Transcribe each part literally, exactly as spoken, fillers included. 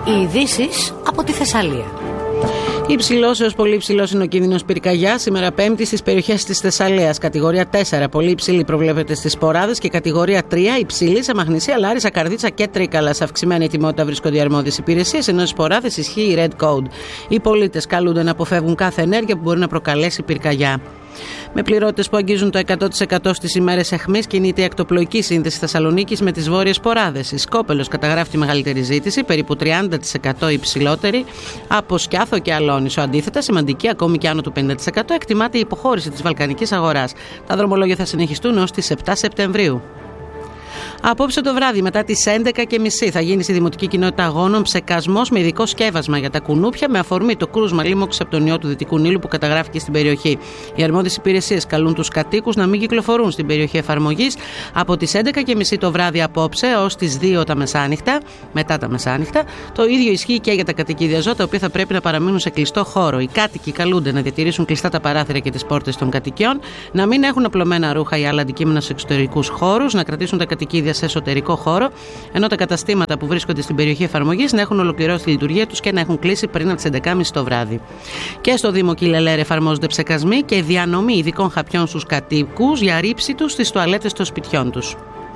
Οι ειδήσεις από τη Θεσσαλία. Υψηλός έως πολύ υψηλός είναι ο κίνδυνος πυρκαγιάς σήμερα Πέμπτη στις περιοχές της Θεσσαλίας. Κατηγορία τέσσερα, πολύ υψηλή προβλέπεται στις Ποράδες, και κατηγορία τρία, υψηλή σε Μαγνησία, Λάρισα, Καρδίτσα και Τρίκαλα. Σε αυξημένη ετοιμότητα βρίσκονται οι αρμόδιες υπηρεσίες, ενώ στις Ποράδες ισχύει η Red Code. Οι πολίτες καλούνται να αποφεύγουν κάθε ενέργεια που μπορεί να προκαλέσει πυρκαγιά. Με πληρότητες που αγγίζουν το εκατό τοις εκατό στις ημέρες αιχμής, κινείται η ακτοπλοϊκή σύνδεση Θεσσαλονίκης με τις βόρειες Ποράδες. Η Σκόπελος καταγράφει τη μεγαλύτερη ζήτηση, περίπου τριάντα τοις εκατό υψηλότερη από Σκιάθο και Αλόνισο. Αντίθετα, σημαντική, ακόμη και άνω του πενήντα τοις εκατό, εκτιμάται η υποχώρηση της βαλκανικής αγοράς. Τα δρομολόγια θα συνεχιστούν ως τις επτά Σεπτεμβρίου. Απόψε το βράδυ, μετά τις έντεκα και μισή, θα γίνει στη Δημοτική Κοινότητα Αγώνων ψεκασμός με ειδικό σκεύασμα για τα κουνούπια, με αφορμή το κρούσμα λίμωξης από τον ιό του Δυτικού Νείλου που καταγράφηκε στην περιοχή. Οι αρμόδιες υπηρεσίες καλούν τους κατοίκους να μην κυκλοφορούν στην περιοχή εφαρμογής από τις έντεκα και μισή το βράδυ απόψε ως τις δύο τα μεσάνυχτα, μετά τα μεσάνυχτα. Το ίδιο ισχύει και για τα κατοικίδια ζώα, τα οποία θα πρέπει να παραμείνουν σε κλειστό χώρο. Οι κάτοικοι καλούνται να διατηρήσουν κλειστά τα παράθυρα και τις πόρτες των κατοικιών, να μην έχουν απλωμένα ρούχα ή άλλα αντικείμενα σε εξωτερικούς χώρους, να κρατήσουν τα κατοικίδια σε εσωτερικό χώρο, ενώ τα καταστήματα που βρίσκονται στην περιοχή εφαρμογής να έχουν ολοκληρώσει τη λειτουργία τους και να έχουν κλείσει πριν από τις έντεκα και μισή το βράδυ. Και στο Δήμο Κιλελέρ εφαρμόζονται ψεκασμοί και διανομή ειδικών χαπιών στους κατοίκους για ρήψη τους στις τουαλέτες των σπιτιών τους.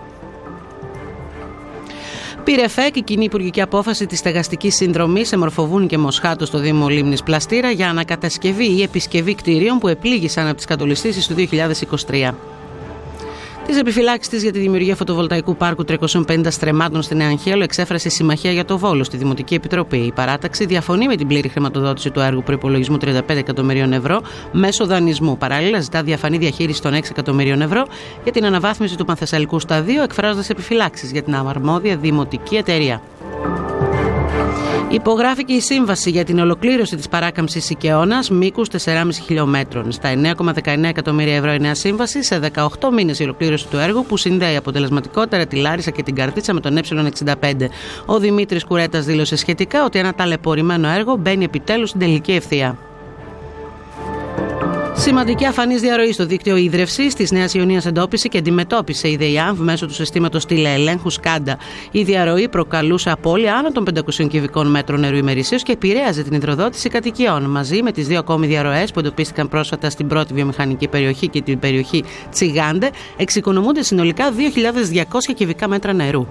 Πήρε εφέκ η κοινή υπουργική απόφαση της στεγαστικής συνδρομής σε Μορφοβούνι και Μοσχάτο στο Δήμο Λίμνης Πλαστήρα για ανακατασκευή ή επισκευή κτηρίων που επλήγησαν από τις κατολιστήσεις του δύο χιλιάδες είκοσι τρία. Τις επιφυλάξεις της για τη δημιουργία φωτοβολταϊκού πάρκου τριακόσιων πενήντα στρεμμάτων στην Νεαγχέλο εξέφρασε η Συμμαχία για το Βόλο στη Δημοτική Επιτροπή. Η παράταξη διαφωνεί με την πλήρη χρηματοδότηση του έργου προϋπολογισμού τριάντα πέντε εκατομμυρίων ευρώ μέσω δανεισμού. Παράλληλα, ζητά διαφανή διαχείριση των έξι εκατομμυρίων ευρώ για την αναβάθμιση του Πανθεσσαλικού σταδίου, εκφράζοντας επιφυλάξεις για την αρμόδια δημοτική εταιρεία. Υπογράφηκε η σύμβαση για την ολοκλήρωση της παράκαμψης Σικαιώνας μήκους τέσσερα κόμμα πέντε χιλιόμετρων. Στα εννέα κόμμα δεκαεννέα εκατομμύρια ευρώ η νέα σύμβαση, σε δεκαοκτώ μήνες η ολοκλήρωση του έργου που συνδέει αποτελεσματικότερα τη Λάρισα και την Καρδίτσα με τον Ε εξήντα πέντε. Ο Δημήτρης Κουρέτας δήλωσε σχετικά ότι ένα ταλαιπωρημένο έργο μπαίνει επιτέλους στην τελική ευθεία. Σημαντική αφανής διαρροή στο δίκτυο ίδρευσης της Νέας Ιωνίας εντόπισε και αντιμετώπισε η ΔΕΙΑΜΒ μέσω του συστήματος τηλεελέγχου Σκάντα. Η διαρροή προκαλούσε απώλεια άνω των πεντακοσίων κυβικών μέτρων νερού ημερησίως και επηρέαζε την υδροδότηση κατοικιών. Μαζί με τις δύο ακόμη διαρροές που εντοπίστηκαν πρόσφατα στην πρώτη βιομηχανική περιοχή και την περιοχή Τσιγάντε, εξοικονομούνται συνολικά δύο χιλιάδες διακόσια κυβικά μέτρα νερού.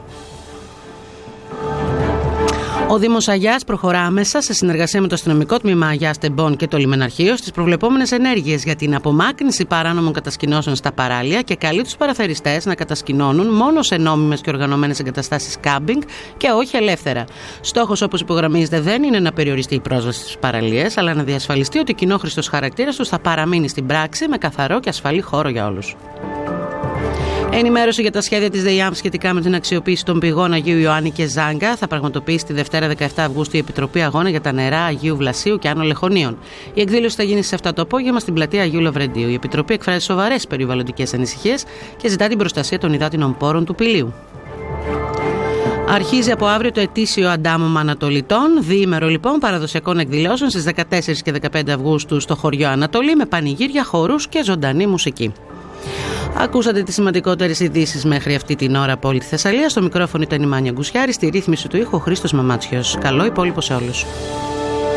Ο Δήμος Αγιάς προχωρά άμεσα σε συνεργασία με το αστυνομικό τμήμα Αγιάς Τεμπών και το λιμεναρχείο στις προβλεπόμενες ενέργειες για την απομάκρυνση παράνομων κατασκηνώσεων στα παράλια και καλεί τους παραθεριστές να κατασκηνώνουν μόνο σε νόμιμες και οργανωμένες εγκαταστάσεις κάμπινγκ και όχι ελεύθερα. Στόχος, όπως υπογραμμίζεται, δεν είναι να περιοριστεί η πρόσβαση στις παραλίες, αλλά να διασφαλιστεί ότι ο κοινόχρηστος χαρακτήρας τους θα παραμείνει στην πράξη με καθαρό και ασφαλή χώρο για όλους. Ενημέρωση για τα σχέδια της ΔΕΙΑΜ σχετικά με την αξιοποίηση των πηγών Αγίου Ιωάννη και Ζάγκα θα πραγματοποιήσει τη Δευτέρα δεκαεπτά Αυγούστου η Επιτροπή Αγώνα για τα νερά Αγίου Βλασίου και Άνω Λεχωνίων. Η εκδήλωση θα γίνει στις επτά το απόγευμα στην πλατεία Αγίου Λαβρεντίου. Η Επιτροπή εκφράζει σοβαρές περιβαλλοντικές ανησυχίες και ζητά την προστασία των υδάτινων πόρων του Πηλίου. Αρχίζει από αύριο το ετήσιο αντάμωμα Ανατολιτών, διήμερο λοιπόν παραδοσιακών εκδηλώσεων στις δεκατέσσερις και δεκαπέντε Αυγούστου στο χωριό Ανατολή με πανηγύρια, χορούς και ζωντανή μουσική. Ακούσατε τις σημαντικότερες ειδήσεις μέχρι αυτή την ώρα από όλη τη Θεσσαλία. Στο μικρόφωνο ήταν η Μάνια Γκουσιάρη, στη ρύθμιση του ήχου ο Χρήστος Μαμάτσιος. Καλό υπόλοιπο σε όλους.